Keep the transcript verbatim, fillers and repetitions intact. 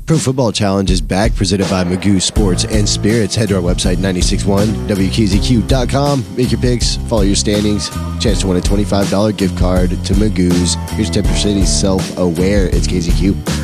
Pro Football Challenge is back, presented by Magoo Sports and Spirits. Head to our website, nine six one W K Z Q dot com. Make your picks, follow your standings. Chance to win a twenty-five dollars gift card to Magoo's. Here's ten percent self-aware. It's K Z Q.